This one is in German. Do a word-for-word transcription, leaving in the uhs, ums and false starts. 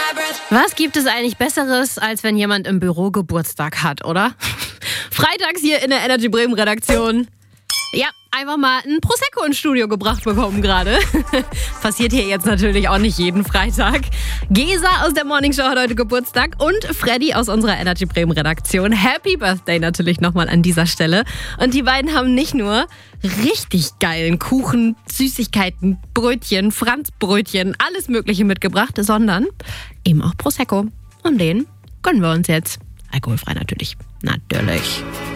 Was gibt es eigentlich Besseres, als wenn jemand im Büro Geburtstag hat, oder? Freitags hier in der Energy Bremen Redaktion. Ja, einfach mal ein Prosecco ins Studio gebracht bekommen gerade. Passiert hier jetzt natürlich auch nicht jeden Freitag. Gesa aus der Morning Show hat heute Geburtstag und Freddy aus unserer Energy Bremen Redaktion. Happy Birthday natürlich nochmal an dieser Stelle. Und die beiden haben nicht nur richtig geilen Kuchen, Süßigkeiten, Brötchen, Franzbrötchen, alles Mögliche mitgebracht, sondern eben auch Prosecco. Und den gönnen wir uns jetzt. Alkoholfrei natürlich. Natürlich.